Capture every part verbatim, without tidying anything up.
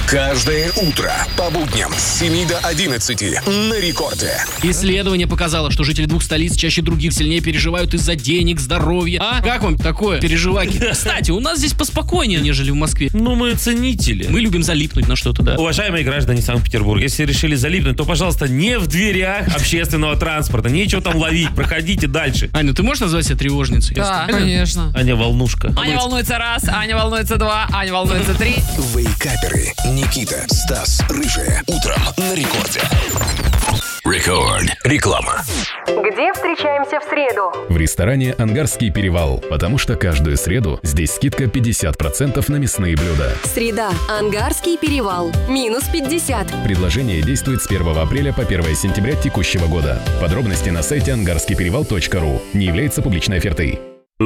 Каждое утро по будням с семи до одиннадцати на рекорде. Исследование показало, что жители двух столиц чаще других сильнее переживают из-за денег, здоровья. А? Как вам такое переживаки? Кстати, у нас здесь поспокойнее, нежели в Москве. Ну, мы ценители. Мы любим залипнуть на что-то, да. Уважаемые граждане Санкт-Петербурга, если решили залипнуть, то, пожалуйста, не в дверях общественного транспорта. Нечего там ловить, проходите дальше. Аня, ты можешь назвать себя тревожницей? Да, конечно. Аня волнушка. Аня волнуется раз, Аня волнуется два, Аня волнуется три. Вейкаперы Никита, Стас, Рыжая. Утром на рекорде. Рекорд. Реклама. Где встречаемся в среду? В ресторане «Ангарский перевал», потому что каждую среду здесь скидка пятьдесят процентов на мясные блюда. Среда. Ангарский перевал. Минус пятьдесят. Предложение действует с первого апреля по первое сентября текущего года. Подробности на сайте ангарский перевал точка ру. Не является публичной офертой.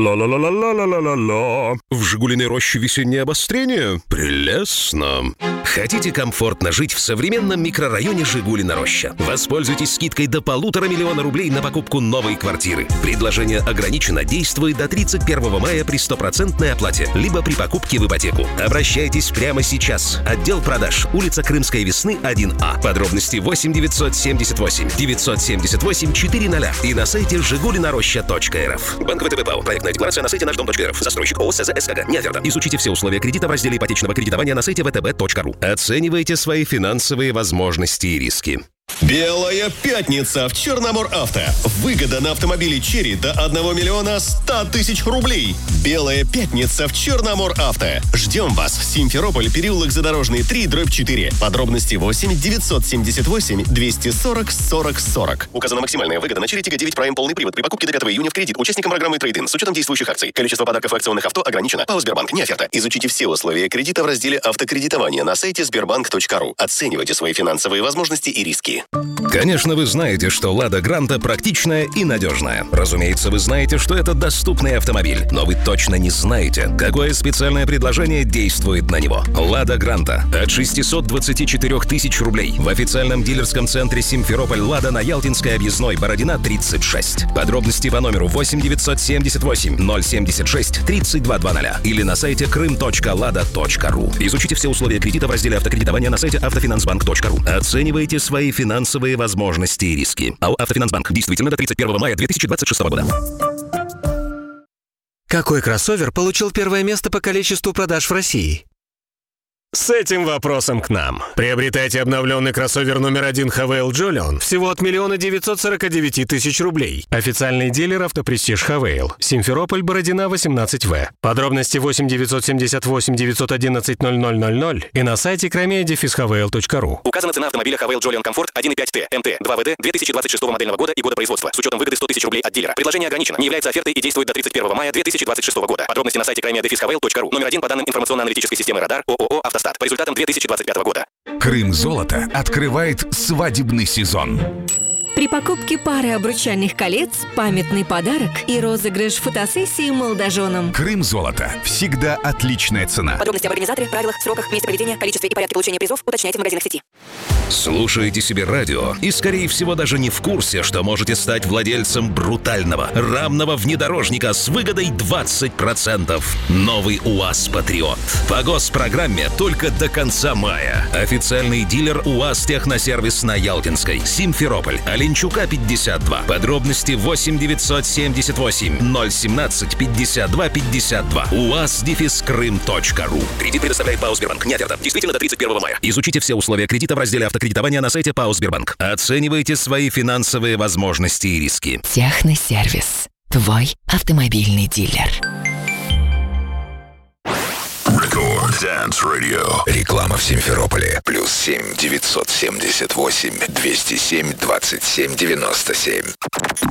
Ла-ла-ла-ла-ла-ла-ла-ла. В «Жигулиной роще» весеннее обострение? Прелестно. Хотите комфортно жить в современном микрорайоне Жигулина Роща? Воспользуйтесь скидкой до полутора миллиона рублей на покупку новой квартиры. Предложение ограничено, действует до тридцать первого мая при стопроцентной оплате, либо при покупке в ипотеку. Обращайтесь прямо сейчас. Отдел продаж. Улица Крымской Весны, один А. Подробности восемь девятьсот семьдесят восемь девятьсот семьдесят восемь четыреста и на сайте жигулинароща точка эр эф. Банк ВТБ ПАО. Проектная декларация на сайте наш дом точка эр эф. Застройщик ООО СЗ СКГ. Не оферта. Изучите все условия кредита в разделе ипотечного кредитования на сайте вэ тэ бэ точка ру. Оценивайте свои финансовые возможности и риски. Белая пятница в Черномор-Авто. Выгода на автомобили «Черри» до одного миллиона ста тысяч рублей. Белая пятница в Черномор-Авто. Ждем вас в Симферополь, переулок Задорожный, три, дробь четыре. Подробности восемь девятьсот семьдесят восемь двести сорок сорок сорок. Указана максимальная выгода на «Черри» Тига девять Prime полный привод при покупке до пятого июня в кредит участникам программы «Трейд-ин» с учетом действующих акций. Количество подарков акционных авто ограничено. ПАО «Сбербанк». Не оферта. Изучите все условия кредита в разделе «Автокредитование» на сайте сбербанк точка ру. Оценивайте свои финансовые возможности и риски. Конечно, вы знаете, что «Лада Гранта» практичная и надежная. Разумеется, вы знаете, что это доступный автомобиль. Но вы точно не знаете, какое специальное предложение действует на него. «Лада Гранта» от шестисот двадцати четырёх тысяч рублей в официальном дилерском центре «Симферополь Лада» на Ялтинской объездной, Бородина, тридцать шесть. Подробности по номеру восемь девятьсот семьдесят восемь ноль семьдесят шесть тридцать два двадцать или на сайте крым точка лада точка ру. Изучите все условия кредита в разделе «Автокредитование» на сайте автофинансбанк точка ру. Оценивайте свои финансовые возможности и риски. АО «Автофинансбанк». Действительно до тридцать первого мая две тысячи двадцать шестого года. Какой кроссовер получил первое место по количеству продаж в России? С этим вопросом к нам. Приобретайте обновленный кроссовер номер один Хавейл Джолион всего от миллиона девятьсот сорока девяти тысяч рублей. Официальный дилер «Автопрестиж Хавейл». Симферополь, Бородина, восемнадцать вэ. Подробности восемь девятьсот семьдесят восемь девятьсот одиннадцать ноль ноль ноль ноль и на сайте кромея дефис хавейл точка ру. Указана цена автомобиля Хавейл Джолион Комфорт один и пять тэ МТ два вэ дэ две тысячи двадцать шестого модельного года и года производства с учетом выгоды сто тысяч рублей от дилера. Предложение ограничено, не является офертой и действует до тридцать первого мая две тысячи двадцать шестого года. Подробности на сайте кромея дефис хавейл точка ру. Номер один по данным информационно-аналитической системы «Радар» ООО «Автостат». По результатам две тысячи двадцать пятого года. Крым Золото открывает свадебный сезон. При покупке пары обручальных колец памятный подарок и розыгрыш фотосессии молодоженам. Крым Золото. Всегда отличная цена. Подробности об организаторе, правилах, сроках, месте проведения, количестве и порядке получения призов уточняйте в магазинах сети. Слушаете себе радио и, скорее всего, даже не в курсе, что можете стать владельцем брутального, рамного внедорожника с выгодой двадцать процентов. Новый УАЗ Патриот. По госпрограмме только до конца мая. Официальный дилер УАЗ Техносервис на Ялтинской. Симферополь. Оленчука, пятьдесят два. Подробности восемь девятьсот семьдесят восемь ноль семнадцать пятьдесят два пятьдесят два. уаз дефис крым точка ру. Кредит предоставляет ПАО «Сбербанк». Не оферта. Действительно до тридцать первого мая. Изучите все условия кредита в разделе «Автокредитование» на сайте ПАО «Сбербанк». Оценивайте свои финансовые возможности и риски. Техносервис. Твой автомобильный дилер. Рекорд Dance Radio. Реклама в Симферополе. Плюс семь девятьсот семьдесят восемь двести семь двадцать семь девяносто семь.